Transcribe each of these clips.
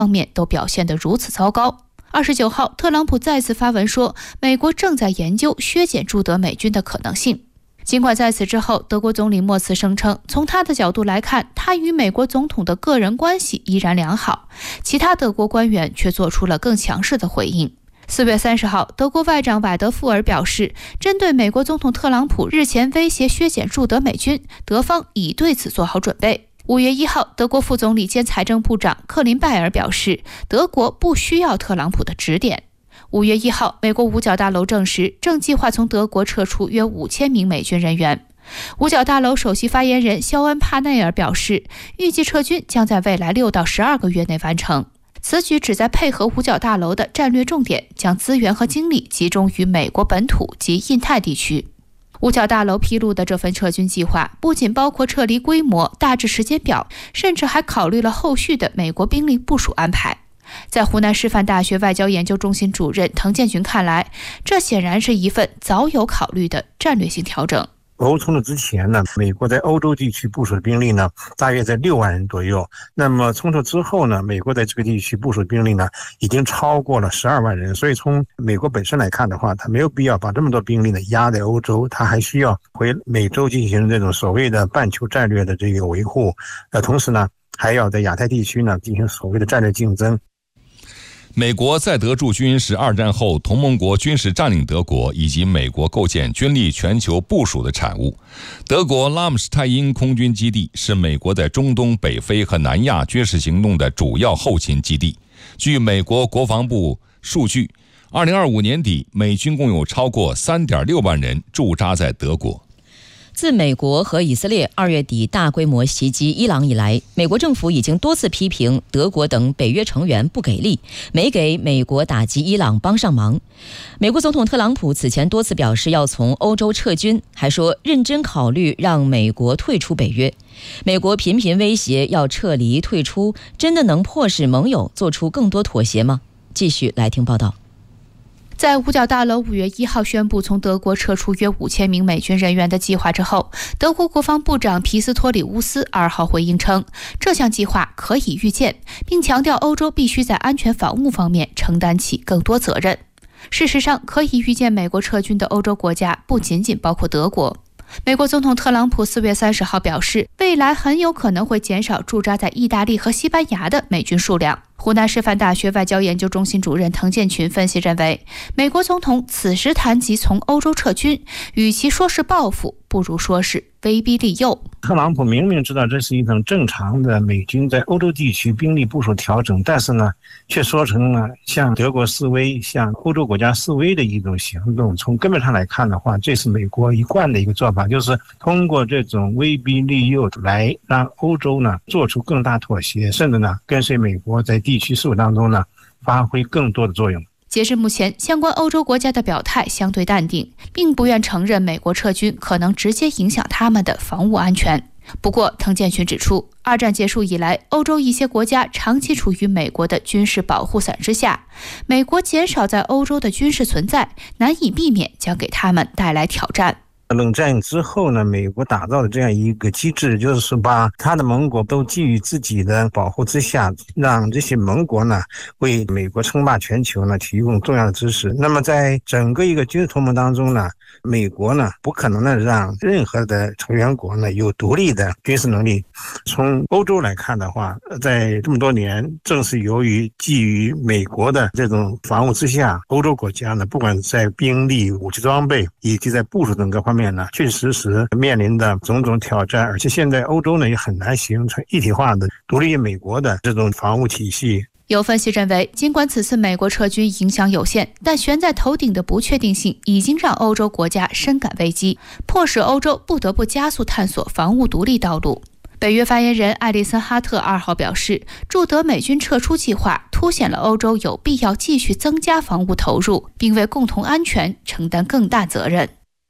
方面都表现得如此糟糕。29号，特朗普再次发文说，美国正在研究削减驻德美军的可能性。尽管在此之后，德国总理默茨声称，从他的角度来看，他与美国总统的个人关系依然良好，其他德国官员却做出了更强势的回应。4月30号，德国外长瓦德富尔表示，针对美国总统特朗普日前威胁削减驻德美军，德方已对此做好准备。5月1号，德国副总理兼财政部长克林拜尔表示，德国不需要特朗普的指点。5月1号，美国五角大楼证实，正计划从德国撤出约5000名美军人员。五角大楼首席发言人肖恩·帕内尔表示，预计撤军将在未来6到12个月内完成。此举旨在配合五角大楼的战略重点，将资源和精力集中于美国本土及印太地区。五角大楼披露的这份撤军计划不仅包括撤离规模、大致时间表，甚至还考虑了后续的美国兵力部署安排。在湖南师范大学外交研究中心主任滕建群看来，这显然是一份早有考虑的战略性调整。 冲突之前呢，美国在欧洲地区部署的兵力呢，大约在6万人左右。那么冲突之后呢，美国在这个地区部署的兵力呢，已经超过了12万人。所以从美国本身来看的话，它没有必要把这么多兵力呢压在欧洲，它还需要回美洲进行这种所谓的半球战略的这个维护。同时呢，还要在亚太地区呢进行所谓的战略竞争。 美国在德驻军是2战后同盟国军事占领德国以及美国构建军力全球部署的产物。德国拉姆施泰因空军基地是美国在中东、北非和南亚军事行动的主要后勤基地。据美国国防部数据，2025年底，美军共有超过3.6万人驻扎在德国。 自美国和以色列2月底大规模袭击伊朗以来，美国政府已经多次批评德国等北约成员不给力，没给美国打击伊朗帮上忙。美国总统特朗普此前多次表示要从欧洲撤军，还说认真考虑让美国退出北约。美国频频威胁要撤离退出，真的能迫使盟友做出更多妥协吗？继续来听报道。 在五角大楼5月1号宣布从德国撤出约5000名美军人员的计划之后，德国国防部长皮斯托里乌斯2号回应称，这项计划可以预见，并强调欧洲必须在安全防务方面承担起更多责任。事实上，可以预见美国撤军的欧洲国家不仅仅包括德国。美国总统特朗普4月30号表示，未来很有可能会减少驻扎在意大利和西班牙的美军数量。湖南师范大学外交研究中心主任滕建群分析认为，美国总统此时谈及从欧洲撤军，与其说是报复，不如说是威逼利诱。 特朗普明明知道这是一种正常的美军在欧洲地区兵力部署调整，但是呢，却说成了向德国示威、向欧洲国家示威的一种行动。从根本上来看的话，这是美国一贯的一个做法，就是通过这种威逼利诱来让欧洲呢做出更大妥协，甚至呢跟随美国在地区事务当中呢发挥更多的作用。 截至目前，相关欧洲国家的表态相对淡定，并不愿承认美国撤军可能直接影响他们的防务安全。不过，滕建群指出，2战结束以来，欧洲一些国家长期处于美国的军事保护伞之下，美国减少在欧洲的军事存在，难以避免将给他们带来挑战。 冷战之后呢，美国打造的这样一个机制，就是把他的盟国都基于自己的保护之下，让这些盟国呢为美国称霸全球呢提供重要的支持。那么在整个一个军事同盟当中呢，美国呢不可能的让任何的成员国呢有独立的军事能力。从欧洲来看的话，在这么多年，正是由于基于美国的这种防务之下，欧洲国家呢不管在兵力、武器装备以及在部署等各方面呢，确实面临的种种挑战，而且现在欧洲呢也很难形成一体化的独立于美国的这种防务体系。 有分析认为，尽管此次美国撤军影响有限，但悬在头顶的不确定性已经让欧洲国家深感危机，迫使欧洲不得不加速探索防务独立道路。北约发言人艾利森哈特2号表示，驻德美军撤出计划凸显了欧洲有必要继续增加防务投入，并为共同安全承担更大责任。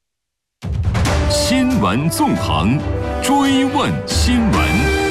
新闻纵横，追问新闻。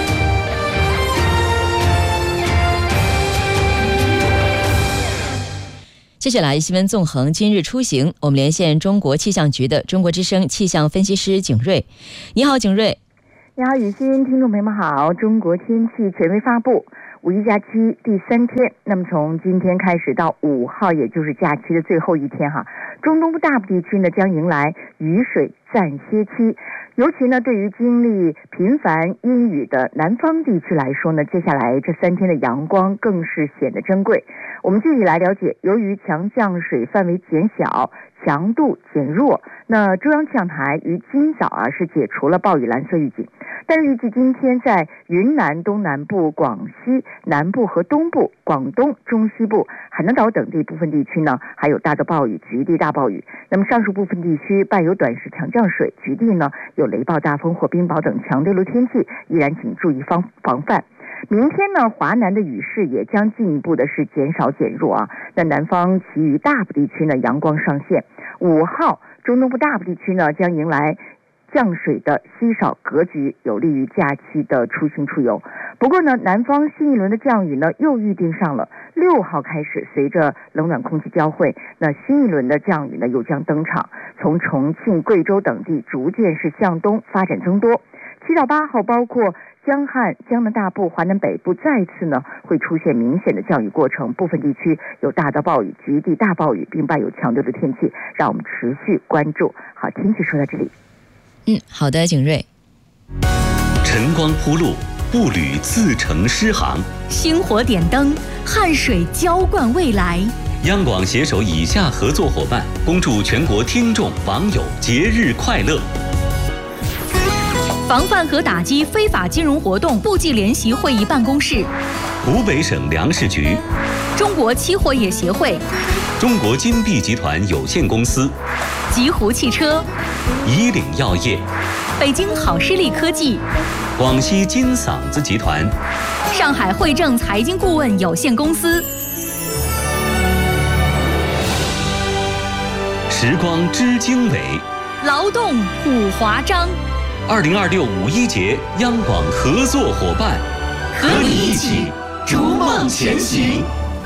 接下来新闻纵横今日出行，我们连线中国气象局的中国之声气象分析师景睿。你好，景睿。 你好，雨欣，听众朋友们好。中国天气权威发布五一假期第3天，那么从今天开始到5号，也就是假期的最后一天哈，中东部大部地区呢将迎来雨水暂歇期。尤其呢，对于经历频繁阴雨的南方地区来说呢，接下来这3天的阳光更是显得珍贵。我们具体来了解，由于强降水范围减小，强度减弱，那中央气象台于今早是解除了暴雨蓝色预警，但是预计今天在云南东南部、广西南部和东部、广东中西部、海南岛等地部分地区呢，还有大的暴雨、局地大暴雨。那么上述部分地区伴有短时强降水，局地呢有雷暴、大风或冰雹等强对流天气，依然请注意防范。明天呢，华南的雨势也将进一步的是减少减弱啊。那南方其余大部地区呢，阳光上现。5号，中东部大部地区呢将迎来降水的稀少格局，有利于假期的出行出游。不过呢，南方新一轮的降雨呢又预定上了6号开始，随着冷暖空气交汇，那新一轮的降雨呢又将登场，从重庆、贵州等地逐渐是向东发展增多。7到8号，包括江汉、江南大部、华南北部再次呢会出现明显的降雨过程，部分地区有大到暴雨、局地大暴雨，并伴有强对流天气，让我们持续关注。好，天气说到这里。 好的，景睿。 晨光铺路，步履自成诗行； 星火点灯，汗水浇灌未来。 央广携手以下合作伙伴，恭祝全国听众网友节日快乐。 防范和打击非法金融活动部际联席会议办公室， 湖北省粮食局， 中国期货业协会， 中国金碧集团有限公司， 极狐汽车， 以岭药业， 北京好视力科技， 广西金嗓子集团， 上海汇正财经顾问有限公司。 时光知经纬， 劳动普华章。 2026五一节央广合作伙伴， 和你一起逐梦前行。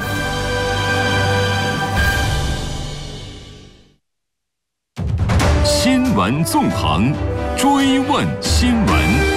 新闻纵横，追问新闻。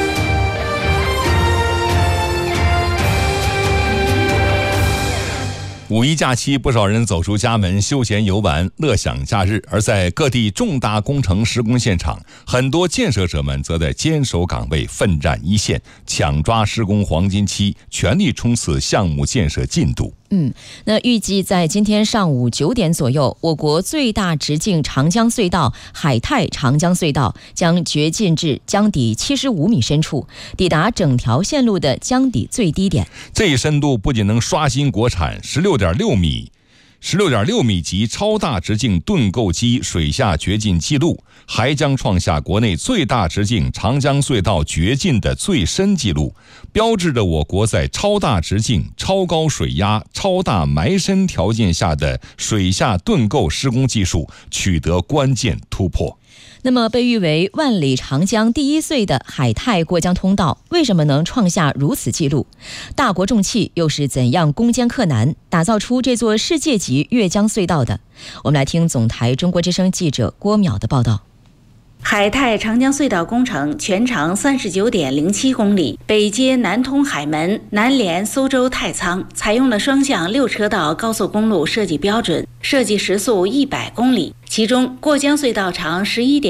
五一假期，不少人走出家门休闲游玩，乐享假日。而在各地重大工程施工现场，很多建设者们则在坚守岗位，奋战一线，抢抓施工黄金期，全力冲刺项目建设进度。 那预计在今天上午9点左右，我国最大直径长江隧道海泰长江隧道将掘进至江底75米深处，抵达整条线路的江底最低点。 这一深度不仅能刷新国产16.6米级超大直径盾构机水下掘进纪录，还将创下国内最大直径长江隧道掘进的最深纪录，标志着我国在超大直径、超高水压、超大埋深条件下的水下盾构施工技术取得关键突破。 那么被誉为万里长江第一隧的海泰过江通道为什么能创下如此纪录？大国重器又是怎样攻坚克难，打造出这座世界级越江隧道的？我们来听总台中国之声记者郭淼的报道。 海泰长江隧道工程全长39.07公里，北接南通海门，南连苏州太仓，采用了双向6车道高速公路设计标准，设计时速100公里。其中过江隧道长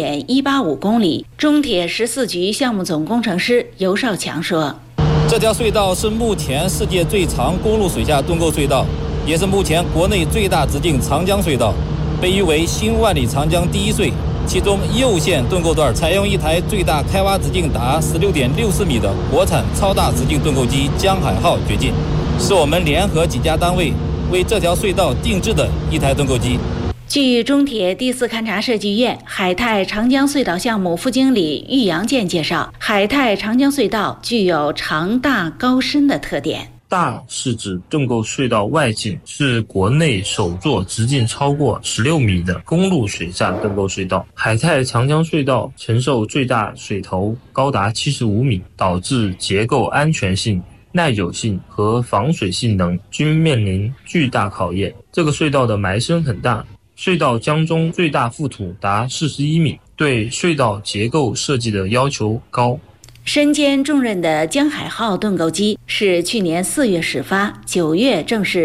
11.185公里。中铁14局项目总工程师尤少强说：“ 这条隧道是目前世界最长公路水下盾构隧道，也是目前国内最大直径长江隧道，被誉为新万里长江第一隧。其中右线盾构段采用一台最大开挖直径达16.64米的国产超大直径盾构机江海号掘进，是我们联合几家单位为这条隧道定制的一台盾构机。” 据中铁第4勘察设计院海泰长江隧道项目副经理郁阳健介绍，海泰长江隧道具有长大高深的特点。 大是指盾构隧道外径，是国内首座直径超过16米的公路水下盾构隧道。海泰长江隧道承受最大水头高达75米，导致结构安全性、耐久性和防水性能均面临巨大考验。这个隧道的埋深很大，隧道江中最大覆土达41米，对隧道结构设计的要求高。 身兼重任的江海号盾构机是去年4月始发，9月正式